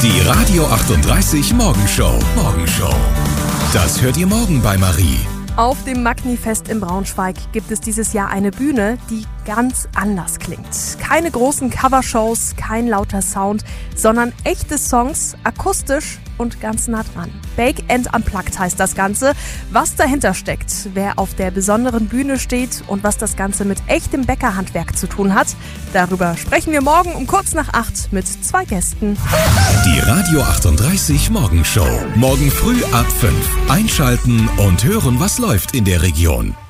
Die Radio 38 Morgenshow. Das hört ihr morgen bei Marie. Auf dem Magni-Fest in Braunschweig gibt es dieses Jahr eine Bühne, die ganz anders klingt. Keine großen Covershows, kein lauter Sound, sondern echte Songs, akustisch und ganz nah dran. Bake and Unplugged heißt das Ganze. Was dahinter steckt, wer auf der besonderen Bühne steht und was das Ganze mit echtem Bäckerhandwerk zu tun hat, darüber sprechen wir morgen um kurz nach 8 mit 2 Gästen. Die Radio 38 Morgenshow. Morgen früh ab 5. Einschalten und hören, was läuft in der Region.